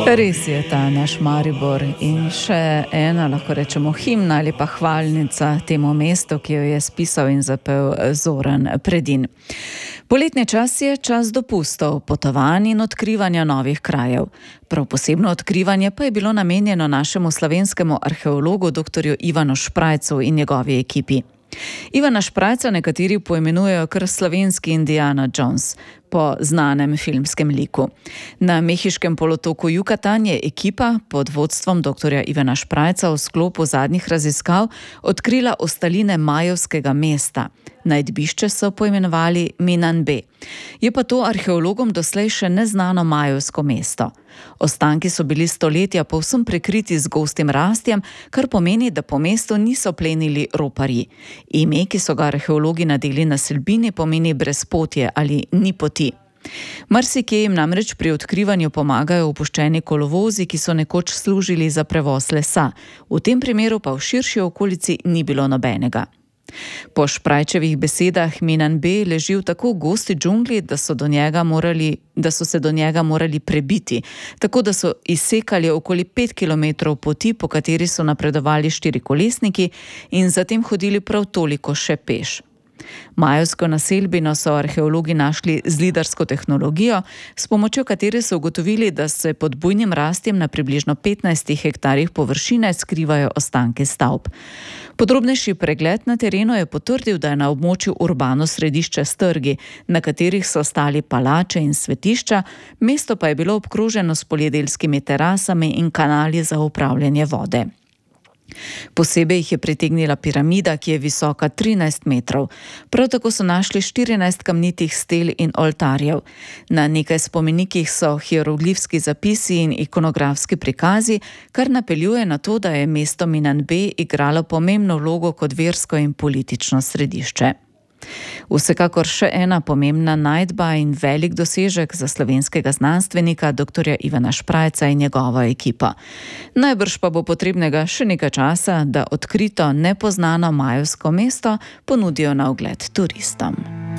Res je ta naš Maribor in še ena, lahko rečemo, himna ali pa hvalnica temu mestu, ki jo je spisal in zapel Zoran Predin. Poletni čas je čas dopustov, potovanj in odkrivanja novih krajev. Prav posebno odkrivanje pa je bilo namenjeno našemu slovenskemu arheologu dr. Ivanu Šprajcu in njegovi ekipi. Ivana Šprajca nekateri poimenujejo kar slovenski Indiana Jones, po znanem filmskem liku. Na mehiškem polotoku Yucatan je ekipa pod vodstvom dr. Ivana Šprajca v sklopu zadnjih raziskav odkrila ostaline majevskega mesta. Najdbišče so poimenovali Minanbe. Je pa to arheologom doslej še neznano majevsko mesto. Ostanki so bili stoletja povsem prekriti z gostim rastjem, kar pomeni, da po mestu niso plenili roparji. Ime, ki so ga arheologi nadeli na selbini, pomeni brezpotje ali ni poti. Marsikje jim namreč pri odkrivanju pomagajo opuščeni kolovozi, ki so nekoč služili za prevoz lesa. V tem primeru pa v širši okolici ni bilo nobenega. Po Šprajčevih besedah Minanbe leži v tako gosti džungli, da so se do njega morali prebiti, tako da so izsekali okoli 5 kilometrov poti, po kateri so napredovali 4-kolesniki in zatem hodili prav toliko še peš. Majevsko naselbino so arheologi našli z lidarsko tehnologijo, s pomočjo katere so ugotovili, da se pod bujnim rastjem na približno 15 hektarjih površine skrivajo ostanke stavb. Podrobnejši pregled na terenu je potrdil, da je na območju urbano središče s trgi, na katerih so stali palače in svetišča, mesto pa je bilo obkroženo s poljedelskimi terasami in kanali za upravljanje vode. Posebej jih je pritegnila piramida, ki je visoka 13 metrov. Prav tako so našli 14 kamnitih stel in oltarjev. Na nekaj spomenikih so hieroglifski zapisi in ikonografski prikazi, kar napeljuje na to, da je mesto Minanbe igralo pomembno vlogo kot versko in politično središče. Vsekakor še ena pomembna najdba in velik dosežek za slovenskega znanstvenika dr. Ivana Šprajca in njegovo ekipo. Najbrž pa bo potrebnega še nekaj časa, da odkrito nepoznano majevsko mesto ponudijo na ogled turistom.